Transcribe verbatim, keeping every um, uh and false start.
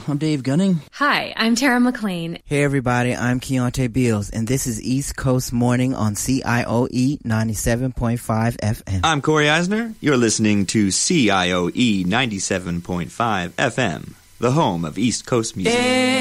I'm Dave Gunning. Hi, I'm Tara McLean. Hey everybody, I'm Keontae Beals, and this is East Coast Morning on C I O E ninety-seven point five F M. I'm Corey Eisner. You're listening to C I O E ninety-seven point five F M, the home of East Coast music.